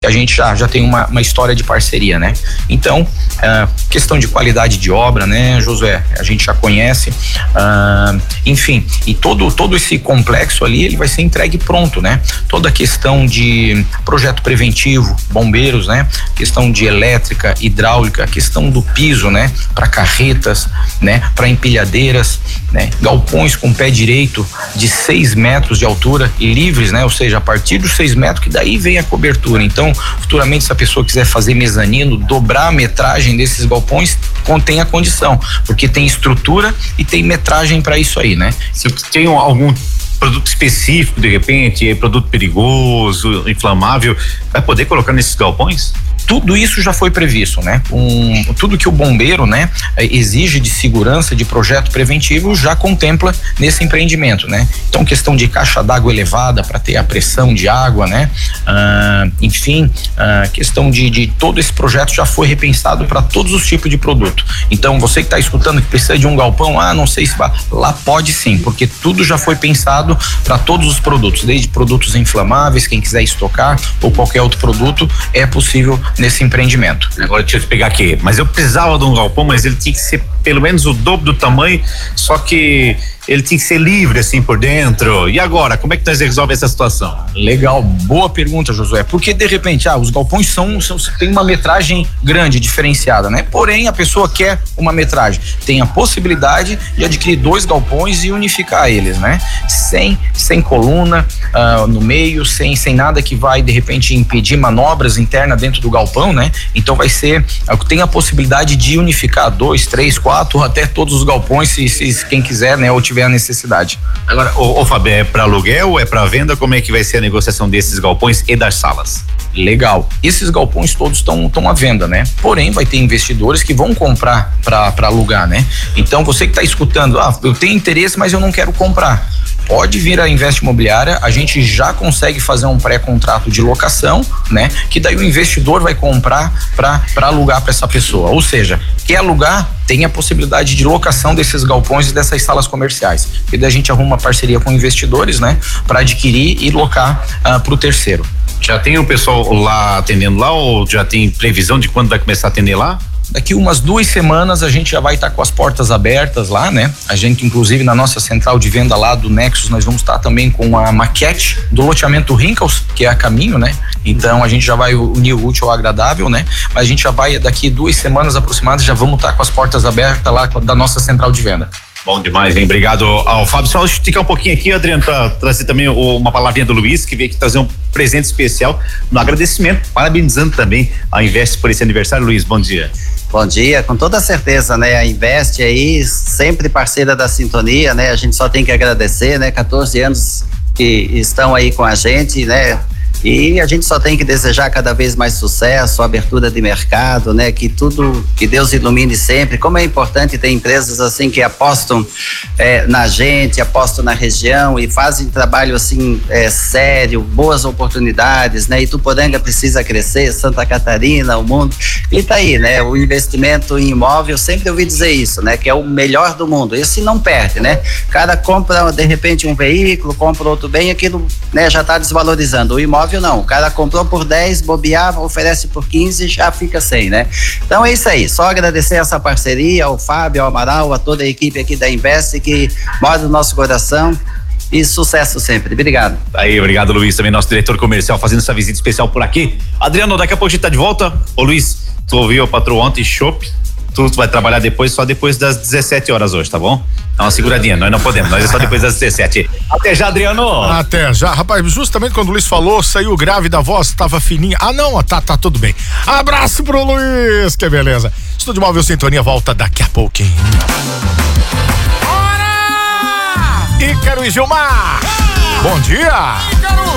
a gente já tem uma história de parceria, né? Então, questão de qualidade de obra, né, Josué, a gente já conhece, enfim, e todo esse complexo ali, ele vai ser entregue pronto, né? Toda a questão de projeto preventivo, bombeiros, né? Questão de elétrica, hidráulica, questão do piso, né? Para carretas, né? Para empilhadeiras, né? Galpões com pé direito de 6 metros de altura e livres, né? Ou seja, a partir dos 6 metros que daí vem a cobertura. Então, futuramente, se a pessoa quiser fazer mezanino, dobrar a metragem desses galpões, contém a condição, porque tem estrutura e tem metragem para isso aí, né? Se tem algum produto específico, de repente, produto perigoso, inflamável, vai poder colocar nesses galpões? Tudo isso já foi previsto, né? Tudo que o bombeiro, né, exige de segurança, de projeto preventivo, já contempla nesse empreendimento, né? Então, questão de caixa d'água elevada para ter a pressão de água, né? Enfim, questão de todo esse projeto já foi repensado para todos os tipos de produto. Então, você que está escutando que precisa de um galpão, não sei se vai, lá pode sim, porque tudo já foi pensado para todos os produtos, desde produtos inflamáveis, quem quiser estocar ou qualquer outro produto, é possível nesse empreendimento. Agora deixa eu te pegar aqui, mas eu precisava de um galpão, mas ele tinha que ser pelo menos o dobro do tamanho, só que ele tinha que ser livre assim por dentro. E agora, como é que nós resolvemos essa situação? Legal, boa pergunta, Josué, porque de repente, os galpões tem uma metragem grande, diferenciada, né? Porém, a pessoa quer uma metragem, tem a possibilidade de adquirir 2 galpões e unificar eles, né? Sem coluna no meio, sem nada que vai de repente impedir manobras internas dentro do galpão, né? Então vai ser, tem a possibilidade de unificar 2, 3, 4, até todos os galpões, se quem quiser, né, ou tiver a necessidade. Agora, ô Fábio, é para aluguel, é para venda? Como é que vai ser a negociação desses galpões e das salas? Legal. Esses galpões todos estão à venda, né? Porém, vai ter investidores que vão comprar para alugar, né? Então, você que está escutando, eu tenho interesse, mas eu não quero comprar. Pode vir a Invest Imobiliária, a gente já consegue fazer um pré-contrato de locação, né? Que daí o investidor vai comprar para alugar para essa pessoa. Ou seja, quer alugar, tem a possibilidade de locação desses galpões e dessas salas comerciais. E daí a gente arruma uma parceria com investidores, né? Para adquirir e locar para o terceiro. Já tem o pessoal lá atendendo lá, ou já tem previsão de quando vai começar a atender lá? Daqui umas 2 semanas a gente já vai estar com as portas abertas lá, né? A gente, inclusive, na nossa central de venda lá do Nexus, nós vamos estar também com a maquete do loteamento Rinkels, que é a caminho, né? Então a gente já vai unir o útil ao agradável, né? Mas a gente já vai, daqui 2 semanas aproximadas, já vamos estar com as portas abertas lá da nossa central de venda. Bom demais, hein? Obrigado ao Fábio. Só esticar um pouquinho aqui, Adriano, para trazer também uma palavrinha do Luiz, que veio aqui trazer um presente especial no agradecimento, parabenizando também a Invest por esse aniversário. Luiz, bom dia. Bom dia, com toda certeza, né? A Invest aí, sempre parceira da sintonia, né? A gente só tem que agradecer, né? 14 anos que estão aí com a gente, né? E a gente só tem que desejar cada vez mais sucesso, abertura de mercado, né? Que Deus ilumine sempre. Como é importante ter empresas assim que apostam na gente, apostam na região e fazem trabalho assim sério, boas oportunidades, né? Ituporanga precisa crescer, Santa Catarina, o mundo. E tá aí, né? O investimento em imóvel, sempre ouvi dizer isso, né? Que é o melhor do mundo. Esse não perde, né? Cada compra, de repente, um veículo, compra outro bem, aquilo, né, já tá desvalorizando. O imóvel não, o cara comprou por 10, bobeava, oferece por 15, já fica sem, né? Então é isso aí, só agradecer essa parceria ao Fábio, ao Amaral, a toda a equipe aqui da Invest que mora no nosso coração e sucesso sempre, obrigado. Aí, obrigado Luiz, também nosso diretor comercial fazendo essa visita especial por aqui. Adriano, daqui a pouco a gente tá de volta. Ô Luiz, tu ouviu a patroa ontem, chopp? Tu vai trabalhar só depois das 17 horas hoje, tá bom? Dá uma seguradinha, nós não podemos, nós é só depois das 17. Até já, Adriano! Até já, rapaz, justamente quando o Luiz falou, saiu grave da voz, tava fininha. Não, tá tudo bem. Abraço pro Luiz, que beleza. Estúdio Móvel Sintonia volta daqui a pouquinho. Bora! Ícaro e Gilmar! Bom dia!